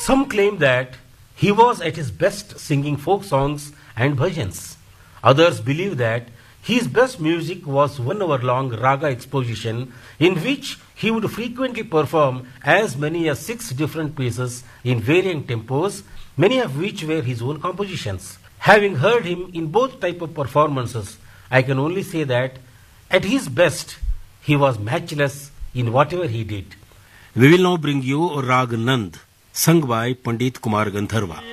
Some claim that he was at his best singing folk songs and bhajans. Others believe that his best music was 1 hour long raga exposition in which he would frequently perform as many as 6 different pieces in varying tempos, many of which were his own compositions. Having heard him in both type of performances, I can only say that at his best he was matchless in whatever he did. We will now bring you Rag Nand, sung by Pandit Kumar Gandharva.